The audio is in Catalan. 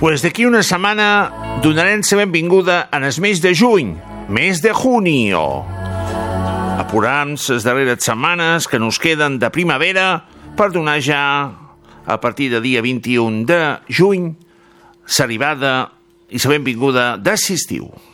Pues d'aquí una setmana donarem la benvinguda en el mes de juny, mes de junio. Apurant les darreres setmanes que nos queden de primavera per donar ja, a partir del dia 21 de juny, l'arribada i la benvinguda de l'estiu.